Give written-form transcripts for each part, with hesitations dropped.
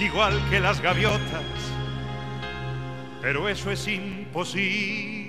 igual que las gaviotas, pero eso es imposible.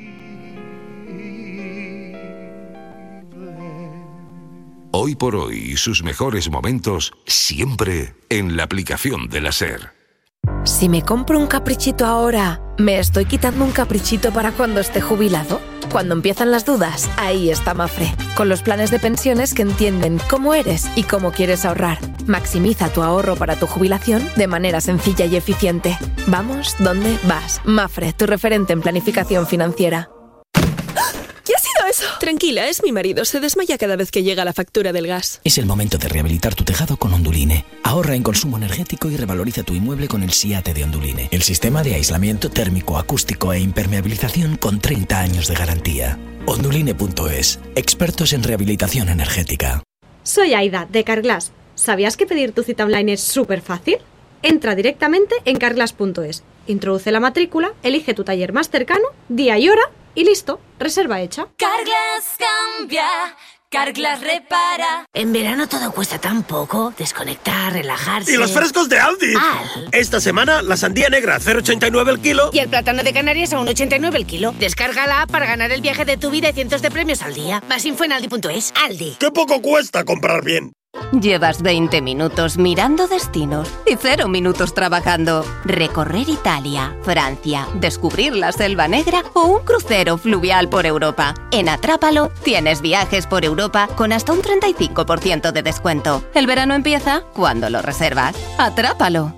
Hoy por hoy y sus mejores momentos siempre en la aplicación de la SER. Si me compro un caprichito ahora, ¿me estoy quitando un caprichito para cuando esté jubilado? Cuando empiezan las dudas, ahí está Mafre, con los planes de pensiones que entienden cómo eres y cómo quieres ahorrar. Maximiza tu ahorro para tu jubilación de manera sencilla y eficiente. Vamos, ¿dónde vas? Mafre, tu referente en planificación financiera. ¿Qué ha sido eso? Tranquila, es mi marido. Se desmaya cada vez que llega la factura del gas. Es el momento de rehabilitar tu tejado con Onduline. Ahorra en consumo energético y revaloriza tu inmueble con el SIATE de Onduline. El sistema de aislamiento térmico, acústico e impermeabilización con 30 años de garantía. Onduline.es. Expertos en rehabilitación energética. Soy Aida, de Carglass. ¿Sabías que pedir tu cita online es súper fácil? Entra directamente en carglass.es. Introduce la matrícula, elige tu taller más cercano, día y hora y listo, reserva hecha. Carglass cambia, Carglass repara. En verano todo cuesta tan poco. Desconectar, relajarse. ¡Y los frescos de Aldi! Esta semana la sandía negra a 0,89 el kilo. Y el plátano de Canarias a 1,89 el kilo. Descarga la app para ganar el viaje de tu vida y cientos de premios al día. Más info en Aldi.es. Aldi. ¡Qué poco cuesta comprar bien! Llevas 20 minutos mirando destinos y 0 minutos trabajando. Recorrer Italia, Francia, descubrir la Selva Negra o un crucero fluvial por Europa. En Atrápalo tienes viajes por Europa con hasta un 35% de descuento. El verano empieza cuando lo reservas. Atrápalo.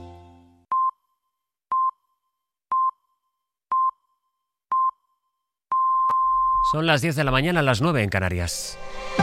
Son las 10 de la mañana, las 9 en Canarias.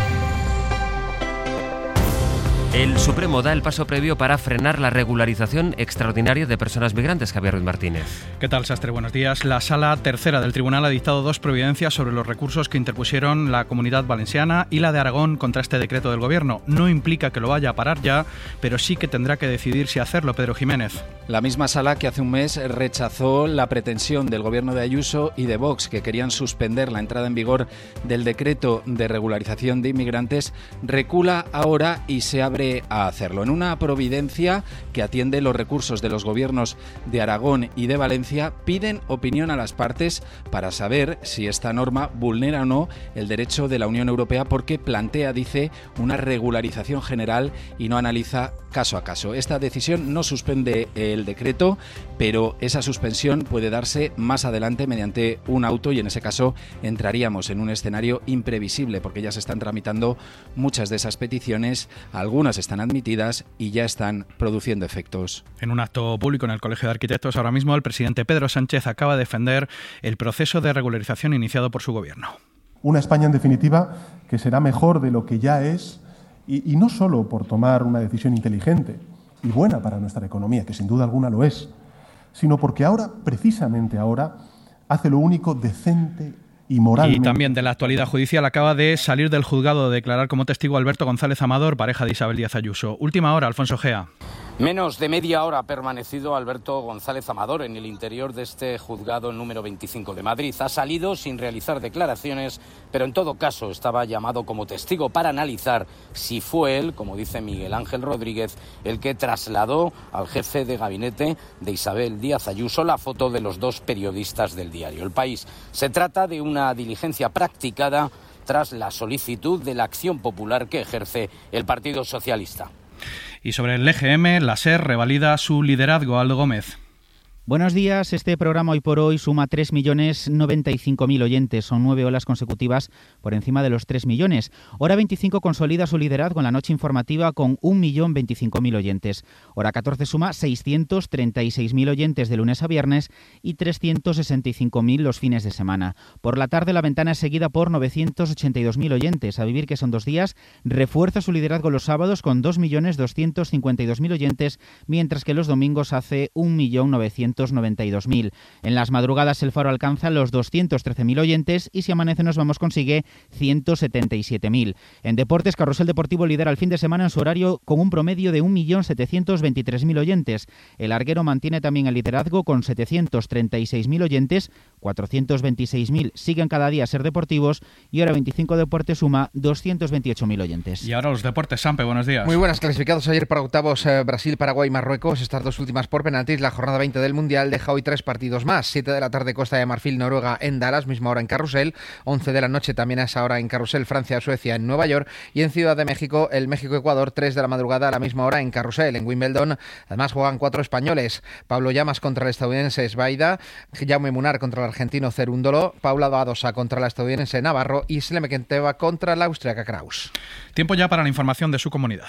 El Supremo da el paso previo para frenar la regularización extraordinaria de personas migrantes. Javier Ruiz Martínez. ¿Qué tal, Sastre? Buenos días. La Sala Tercera del Tribunal ha dictado 2 providencias sobre los recursos que interpusieron la Comunidad Valenciana y la de Aragón contra este decreto del Gobierno. No implica que lo vaya a parar ya, pero sí que tendrá que decidir si hacerlo. Pedro Jiménez. La misma Sala que hace un mes rechazó la pretensión del Gobierno de Ayuso y de Vox, que querían suspender la entrada en vigor del decreto de regularización de inmigrantes, recula ahora y se abre a hacerlo. En una providencia que atiende los recursos de los gobiernos de Aragón y de Valencia, piden opinión a las partes para saber si esta norma vulnera o no el derecho de la Unión Europea, porque plantea, dice, una regularización general y no analiza caso a caso. Esta decisión no suspende el decreto, pero esa suspensión puede darse más adelante mediante un auto y en ese caso entraríamos en un escenario imprevisible, porque ya se están tramitando muchas de esas peticiones, algunas están admitidas y ya están produciendo efectos. En un acto público en el Colegio de Arquitectos ahora mismo, el presidente Pedro Sánchez acaba de defender el proceso de regularización iniciado por su gobierno. Una España, en definitiva, que será mejor de lo que ya es, y no solo por tomar una decisión inteligente y buena para nuestra economía, que sin duda alguna lo es, sino porque ahora, precisamente ahora, hace lo único decente y moralmente. Y también de la actualidad judicial, acaba de salir del juzgado de declarar como testigo Alberto González Amador, pareja de Isabel Díaz Ayuso. Última hora, Alfonso Gea. Menos de media hora ha permanecido Alberto González Amador en el interior de este juzgado número 25 de Madrid. Ha salido sin realizar declaraciones, pero en todo caso estaba llamado como testigo para analizar si fue él, como dice Miguel Ángel Rodríguez, el que trasladó al jefe de gabinete de Isabel Díaz Ayuso la foto de los 2 periodistas del diario El País. Se trata de una diligencia practicada tras la solicitud de la acción popular que ejerce el Partido Socialista. Y sobre el EGM, la SER revalida su liderazgo. Aldo Gómez. Buenos días. Este programa Hoy por Hoy suma 3.095.000 oyentes. Son 9 horas consecutivas por encima de los 3 millones. Hora 25 consolida su liderazgo en la noche informativa con 1.025.000 oyentes. Hora 14 suma 636.000 oyentes de lunes a viernes y 365.000 los fines de semana. Por la tarde la ventana es seguida por 982.000 oyentes. A vivir, que son 2 días, refuerza su liderazgo los sábados con 2.252.000 oyentes, mientras que los domingos hace 1.900.000 292.000. En las madrugadas El Faro alcanza los 213.000 oyentes y Si amanece nos vamos consigue 177.000. En deportes, Carrusel Deportivo lidera el fin de semana en su horario con un promedio de 1.723.000 oyentes. El Arguero mantiene también el liderazgo con 736.000 oyentes, 426.000 siguen cada día a Ser Deportivos y Hora 25 Deportes suma 228.000 oyentes. Y ahora los deportes, Sampe, buenos días. Muy buenas, clasificados ayer para octavos Brasil, Paraguay, Marruecos, estas dos últimas por penaltis. La jornada 20 del Mundial deja hoy 3 partidos más. 7 de la tarde Costa de Marfil, Noruega en Dallas, misma hora en Carrusel. 11 de la noche también a esa hora en Carrusel, Francia, Suecia en Nueva York. Y en Ciudad de México, el México-Ecuador, 3 de la madrugada a la misma hora en Carrusel. En Wimbledon, además juegan 4 españoles. Pablo Llamas contra el estadounidense Sbaida, Jaume Munar contra el argentino Cerúndolo, Paula Badosa contra la estadounidense Navarro y Slemekenteva contra la austriaca Kraus. Tiempo ya para la información de su comunidad.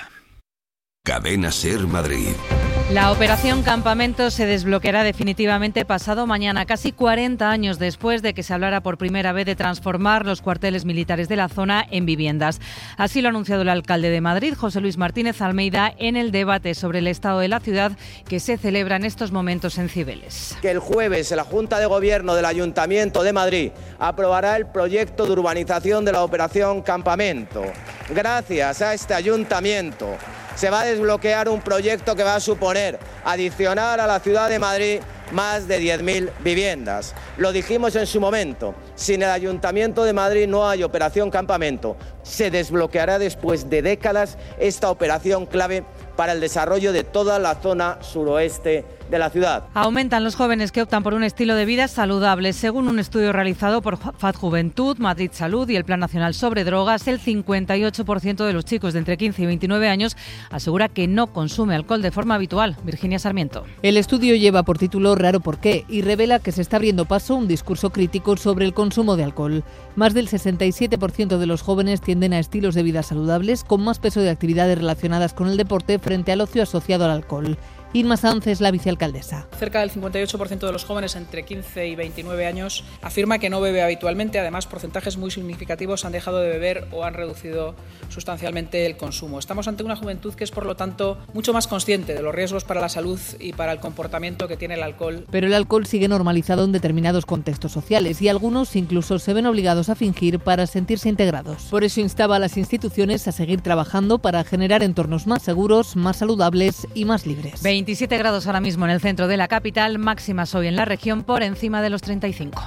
Cadena Ser Madrid. La operación Campamento se desbloqueará definitivamente pasado mañana, casi 40 años después de que se hablara por primera vez de transformar los cuarteles militares de la zona en viviendas. Así lo ha anunciado el alcalde de Madrid, José Luis Martínez Almeida, en el debate sobre el estado de la ciudad que se celebra en estos momentos en Cibeles. Que el jueves la Junta de Gobierno del Ayuntamiento de Madrid aprobará el proyecto de urbanización de la operación Campamento. Gracias a este ayuntamiento se va a desbloquear un proyecto que va a suponer adicionar a la ciudad de Madrid más de 10.000 viviendas. Lo dijimos en su momento, sin el Ayuntamiento de Madrid no hay operación Campamento. Se desbloqueará después de décadas esta operación clave para el desarrollo de toda la zona suroeste de la ciudad. Aumentan los jóvenes que optan por un estilo de vida saludable. Según un estudio realizado por FAD Juventud, Madrid Salud y el Plan Nacional sobre Drogas, el 58% de los chicos de entre 15 y 29 años asegura que no consume alcohol de forma habitual. Virginia Sarmiento. El estudio lleva por título Raro por qué y revela que se está abriendo paso un discurso crítico sobre el consumo de alcohol. Más del 67% de los jóvenes tienden a estilos de vida saludables con más peso de actividades relacionadas con el deporte frente al ocio asociado al alcohol. Irma Sanz es la vicealcaldesa. Cerca del 58% de los jóvenes entre 15 y 29 años afirma que no bebe habitualmente. Además, porcentajes muy significativos han dejado de beber o han reducido sustancialmente el consumo. Estamos ante una juventud que es, por lo tanto, mucho más consciente de los riesgos para la salud y para el comportamiento que tiene el alcohol. Pero el alcohol sigue normalizado en determinados contextos sociales y algunos incluso se ven obligados a fingir para sentirse integrados. Por eso instaba a las instituciones a seguir trabajando para generar entornos más seguros, más saludables y más libres. 27 grados ahora mismo en el centro de la capital, máximas hoy en la región por encima de los 35.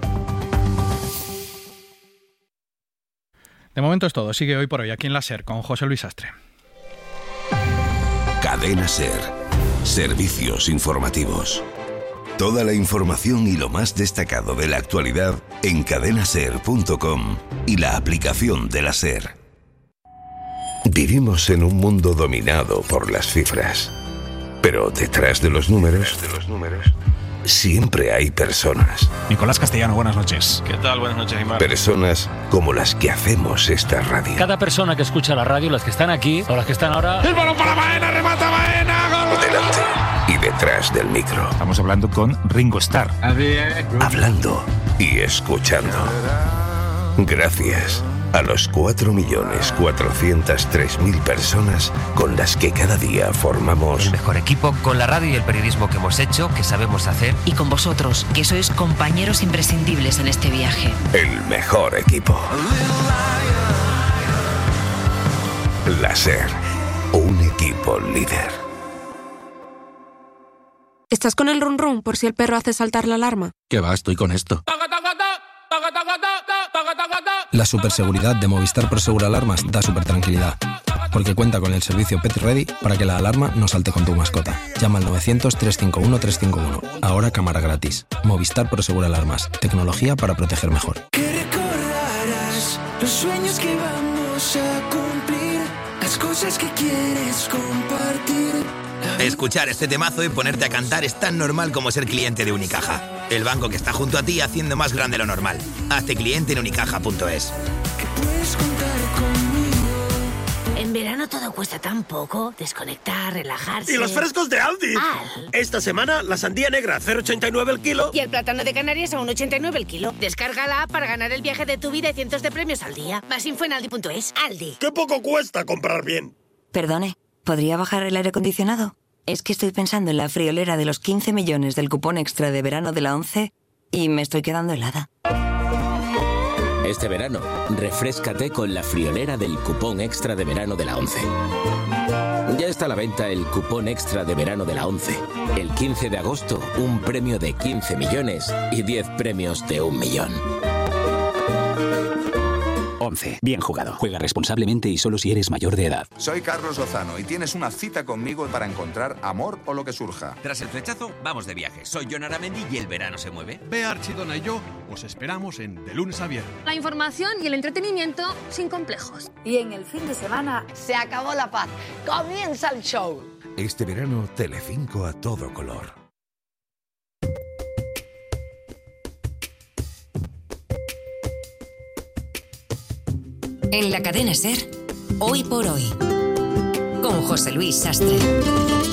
De momento es todo. Sigue Hoy por Hoy aquí en la SER con José Luis Astre. Cadena Ser. Servicios informativos. Toda la información y lo más destacado de la actualidad en cadenaser.com y la aplicación de la SER. Vivimos en un mundo dominado por las cifras. Pero detrás de los números, siempre hay personas. Nicolás Castellano, buenas noches. ¿Qué tal? Buenas noches, Imar. Personas como las que hacemos esta radio. Cada persona que escucha la radio, las que están aquí o las que están ahora... ¡El balón para Baena! ¡Remata Baena! ¡Gol! Delante y detrás del micro. Estamos hablando con Ringo Starr. Hablando y escuchando. Gracias a los 4.403.000 personas con las que cada día formamos el mejor equipo, con la radio y el periodismo que hemos hecho, que sabemos hacer, y con vosotros, que sois compañeros imprescindibles en este viaje. El mejor equipo. La SER, un equipo líder. ¿Estás con el run run por si el perro hace saltar la alarma? ¿Qué va? Estoy con esto. La superseguridad de Movistar Prosegur Alarmas da súper tranquilidad, porque cuenta con el servicio Pet Ready para que la alarma no salte con tu mascota. Llama al 900-351-351. Ahora cámara gratis. Movistar Prosegur Alarmas. Tecnología para proteger mejor. Que recordarás los sueños que vamos a cumplir, las cosas que quieres compartir. Escuchar este temazo y ponerte a cantar es tan normal como ser cliente de Unicaja. El banco que está junto a ti haciendo más grande lo normal. Hazte cliente en unicaja.es. En verano todo cuesta tan poco. Desconectar, relajarse. ¡Y los frescos de Aldi! Esta semana la sandía negra 0,89 el kilo. Y el plátano de Canarias a 1,89 el kilo. Descarga la app para ganar el viaje de tu vida y cientos de premios al día. Más info en aldi.es. Aldi. ¡Qué poco cuesta comprar bien! Perdone, ¿podría bajar el aire acondicionado? Es que estoy pensando en la friolera de los 15 millones del cupón extra de verano de la ONCE y me estoy quedando helada. Este verano, refréscate con la friolera del cupón extra de verano de la ONCE. Ya está a la venta el cupón extra de verano de la ONCE. El 15 de agosto, un premio de 15 millones y 10 premios de 1 millón. 11. Bien jugado. Juega responsablemente y solo si eres mayor de edad. Soy Carlos Lozano y tienes una cita conmigo para encontrar amor o lo que surja. Tras el flechazo, vamos de viaje. Soy Jon Aramendi y el verano se mueve. Bea Archidona y yo os esperamos en De Lunes a Viernes. La información y el entretenimiento sin complejos. Y en el fin de semana se acabó la paz. Comienza el show. Este verano, Telecinco a todo color. En la cadena SER, Hoy por Hoy, con José Luis Sastre.